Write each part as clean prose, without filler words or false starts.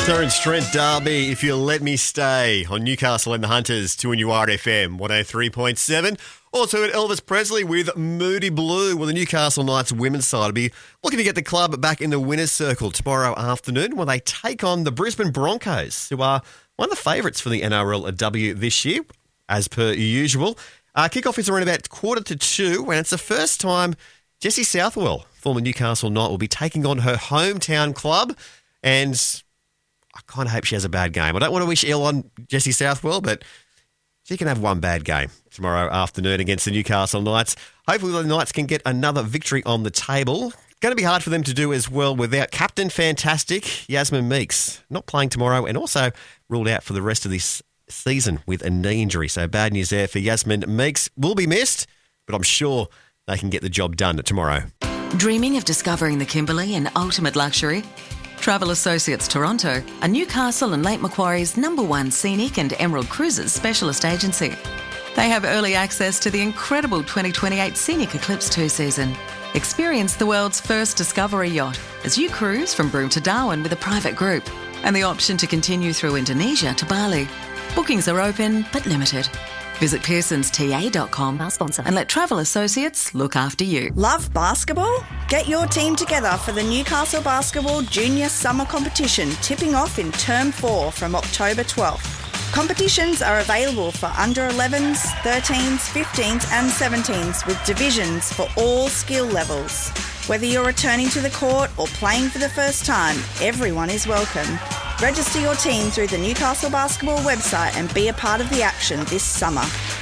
Terence Trent D'Arby, If You'll Let Me Stay, on Newcastle and the Hunters, 2NURFM 103.7. Also at Elvis Presley with Moody Blue. Well, the Newcastle Knights women's side will be looking to get the club back in the winner's circle tomorrow afternoon when they take on the Brisbane Broncos, who are one of the favourites for the NRLW this year, as per usual. Kickoff is around about 1:45, and it's the first time Jessie Southwell, former Newcastle Knight, will be taking on her hometown club, and I kind of hope she has a bad game. I don't want to wish ill on Jessie Southwell, but she can have one bad game tomorrow afternoon against the Newcastle Knights. Hopefully the Knights can get another victory on the table. Going to be hard for them to do as well without Captain Fantastic Yasmin Meeks not playing tomorrow and also ruled out for the rest of this season with a knee injury. So bad news there for Yasmin Meeks. Will be missed, but I'm sure they can get the job done tomorrow. Dreaming of discovering the Kimberley in ultimate luxury? Travel Associates Toronto are Newcastle and Lake Macquarie's #1 scenic and Emerald Cruises specialist agency. They have early access to the incredible 2028 Scenic Eclipse 2 season. Experience the world's first discovery yacht as you cruise from Broome to Darwin with a private group, and the option to continue through Indonesia to Bali. Bookings are open but limited. Visit pearsonsta.com, our sponsor, and let Travel Associates look after you. Love basketball? Get your team together for the Newcastle Basketball Junior Summer Competition, tipping off in Term 4 from October 12th. Competitions are available for under 11s, 13s, 15s and 17s with divisions for all skill levels. Whether you're returning to the court or playing for the first time, everyone is welcome. Register your team through the Newcastle Basketball website and be a part of the action this summer.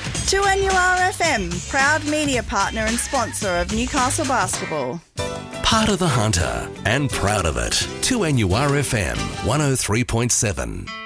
2NURFM, proud media partner and sponsor of Newcastle Basketball. Part of the Hunter and proud of it. 2NURFM 103.7.